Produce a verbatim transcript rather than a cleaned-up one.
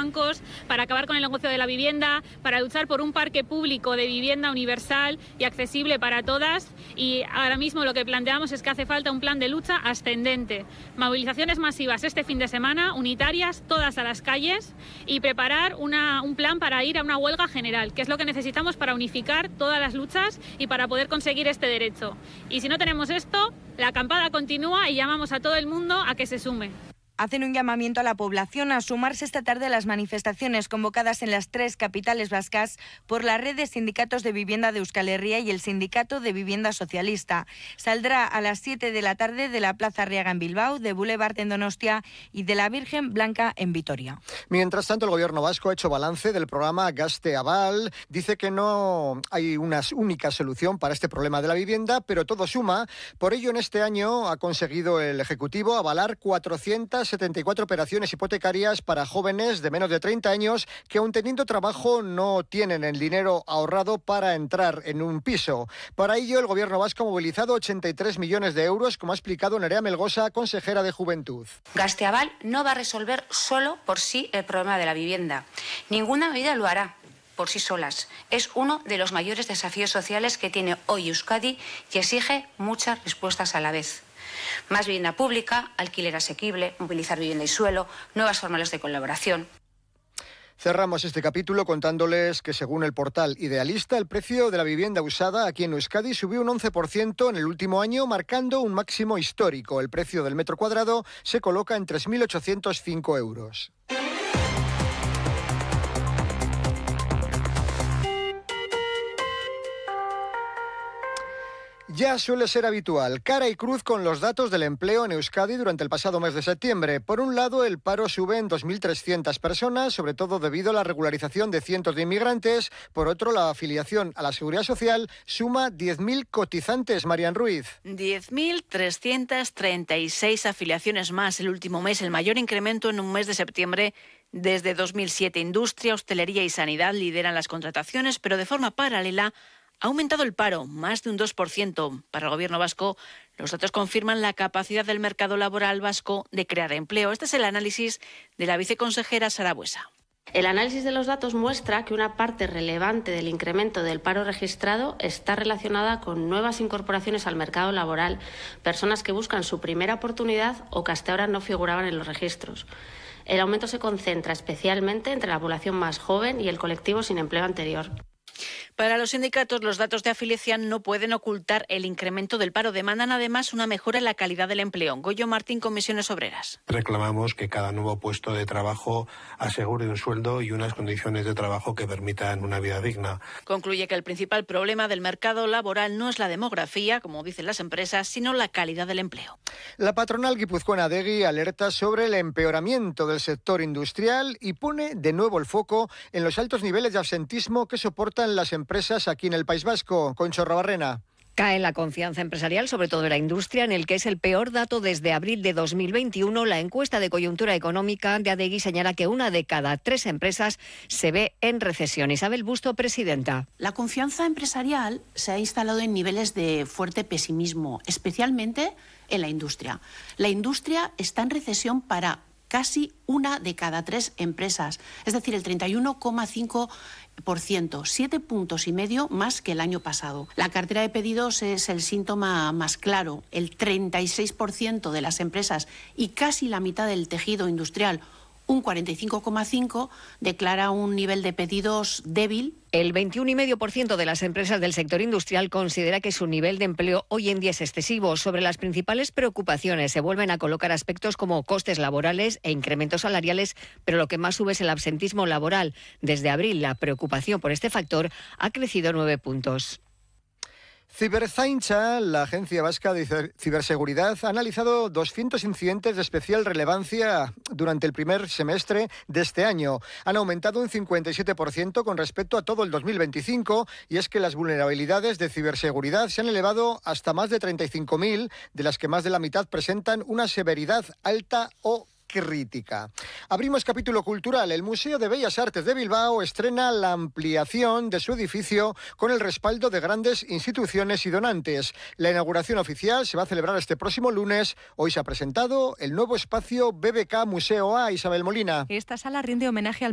bancos, para acabar con el negocio de la vivienda, para luchar por un parque público de vivienda universal y accesible para todas. Y ahora mismo lo que planteamos es que hace falta un plan de lucha ascendente. Movilizaciones masivas este fin de semana, unitarias, todas a las calles, y preparar una, un plan para ir a una huelga general, que es lo que necesitamos para unificar todas las luchas y para poder conseguir este derecho. Y si no tenemos esto, la acampada continúa y llamamos a todo el mundo a que se sume. Hacen un llamamiento a la población a sumarse esta tarde a las manifestaciones convocadas en las tres capitales vascas por la red de sindicatos de vivienda de Euskal Herria y el Sindicato de Vivienda Socialista. Saldrá a las siete de la tarde de la Plaza Arriaga en Bilbao, de Boulevard en Donostia y de la Virgen Blanca en Vitoria. Mientras tanto, el Gobierno vasco ha hecho balance del programa Gazte Aval. Dice que no hay una única solución para este problema de la vivienda, pero todo suma. Por ello, en este año ha conseguido el Ejecutivo avalar cuatrocientas setenta y cuatro operaciones hipotecarias para jóvenes de menos de treinta años que, aun teniendo trabajo, no tienen el dinero ahorrado para entrar en un piso. Para ello, el Gobierno vasco ha movilizado ochenta y tres millones de euros, como ha explicado Nerea Melgosa, consejera de Juventud. Gazte Aval no va a resolver solo por sí el problema de la vivienda. Ninguna medida lo hará por sí solas. Es uno de los mayores desafíos sociales que tiene hoy Euskadi y exige muchas respuestas a la vez. Más vivienda pública, alquiler asequible, movilizar vivienda y suelo, nuevas fórmulas de colaboración. Cerramos este capítulo contándoles que, según el portal Idealista, el precio de la vivienda usada aquí en Euskadi subió un once por ciento en el último año, marcando un máximo histórico. El precio del metro cuadrado se coloca en tres mil ochocientos cinco euros. Ya suele ser habitual, cara y cruz con los datos del empleo en Euskadi durante el pasado mes de septiembre. Por un lado, el paro sube en dos mil trescientas personas, sobre todo debido a la regularización de cientos de inmigrantes. Por otro, la afiliación a la Seguridad Social suma diez mil cotizantes. Marian Ruiz. diez mil trescientas treinta y seis afiliaciones más el último mes, el mayor incremento en un mes de septiembre desde dos mil siete. Industria, hostelería y sanidad lideran las contrataciones, pero de forma paralela ha aumentado el paro, más de un dos por ciento. Para el Gobierno vasco, los datos confirman la capacidad del mercado laboral vasco de crear empleo. Este es el análisis de la viceconsejera Sara Buesa. El análisis de los datos muestra que una parte relevante del incremento del paro registrado está relacionada con nuevas incorporaciones al mercado laboral, personas que buscan su primera oportunidad o que hasta ahora no figuraban en los registros. El aumento se concentra especialmente entre la población más joven y el colectivo sin empleo anterior. Para los sindicatos, los datos de afiliación no pueden ocultar el incremento del paro. Demandan además una mejora en la calidad del empleo. Goyo Martín, Comisiones Obreras. Reclamamos que cada nuevo puesto de trabajo asegure un sueldo y unas condiciones de trabajo que permitan una vida digna. Concluye que el principal problema del mercado laboral no es la demografía, como dicen las empresas, sino la calidad del empleo. La patronal guipuzcoana Adegi alerta sobre el empeoramiento del sector industrial y pone de nuevo el foco en los altos niveles de absentismo que soportan las empresas aquí en el País Vasco. Concho Rabarrena. Cae la confianza empresarial, sobre todo en la industria, en el que es el peor dato desde abril de dos mil veintiuno. La encuesta de coyuntura económica de Adegi señala que una de cada tres empresas se ve en recesión. Isabel Busto, presidenta. La confianza empresarial se ha instalado en niveles de fuerte pesimismo, especialmente en la industria. La industria está en recesión para casi una de cada tres empresas, es decir, el treinta y uno coma cinco por ciento, siete puntos y medio más que el año pasado. La cartera de pedidos es el síntoma más claro. El treinta y seis por ciento de las empresas y casi la mitad del tejido industrial, un cuarenta y cinco coma cinco por ciento, declara un nivel de pedidos débil. El veintiuno coma cinco por ciento de las empresas del sector industrial considera que su nivel de empleo hoy en día es excesivo. Sobre las principales preocupaciones se vuelven a colocar aspectos como costes laborales e incrementos salariales, pero lo que más sube es el absentismo laboral. Desde abril, la preocupación por este factor ha crecido nueve puntos. Ciberzaintza, la Agencia Vasca de Ciberseguridad, ha analizado doscientos incidentes de especial relevancia durante el primer semestre de este año. Han aumentado un cincuenta y siete por ciento con respecto a todo el dos mil veinticinco, y es que las vulnerabilidades de ciberseguridad se han elevado hasta más de treinta y cinco mil, de las que más de la mitad presentan una severidad alta o crítica. Abrimos capítulo cultural. El Museo de Bellas Artes de Bilbao estrena la ampliación de su edificio con el respaldo de grandes instituciones y donantes. La inauguración oficial se va a celebrar este próximo lunes. Hoy se ha presentado el nuevo espacio B B K Museo A. Isabel Molina. Esta sala rinde homenaje al